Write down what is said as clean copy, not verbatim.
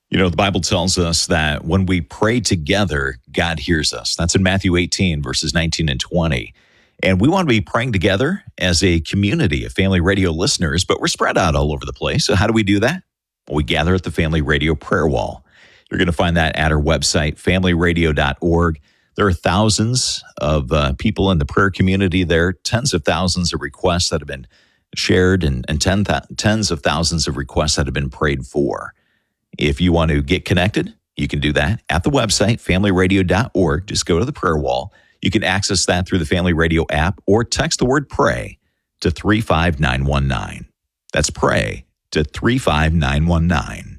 You know, the Bible tells us that when we pray together, God hears us. That's in Matthew 18, verses 19 and 20. And we want to be praying together as a community of Family Radio listeners, but we're spread out all over the place. So how do we do that? Well, we gather at the Family Radio prayer wall. You're going to find that at our website, familyradio.org. There are thousands of people in the prayer community there, tens of thousands of requests that have been shared, and tens of thousands of requests that have been prayed for. If you want to get connected, you can do that at the website, familyradio.org. Just go to the prayer wall. You can access that through the Family Radio app or text the word pray to 35919. That's pray to 35919.